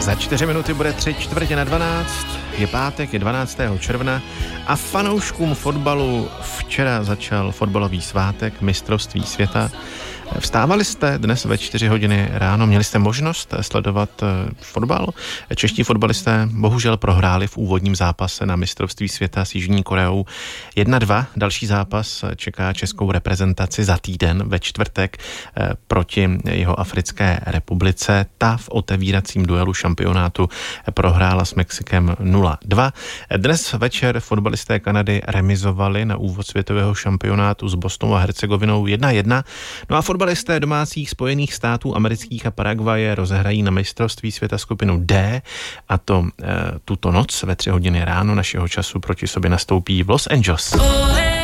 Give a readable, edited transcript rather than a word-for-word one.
Za 4 minuty bude 3:45, je pátek, je 12. června a fanouškům fotbalu včera začal fotbalový svátek mistrovství světa. Vstávali jste dnes ve 4 hodiny ráno, měli jste možnost sledovat fotbal? Čeští fotbalisté bohužel prohráli v úvodním zápase na mistrovství světa s Jižní Koreou 1-2. Další zápas čeká českou reprezentaci za týden ve čtvrtek proti Jihoafrické republice. Ta v otevíracím duelu šampionátu prohrála s Mexikem 0-2. Dnes večer fotbalisté Kanady remizovali na úvod světového šampionátu s Bosnou a Hercegovinou 1-1. No a fotbalisté domácích Spojených států amerických a Paraguaje rozehrají na mistrovství světa skupinu D, a to tuto noc ve 3 hodiny ráno našeho času proti sobě nastoupí v Los Angeles.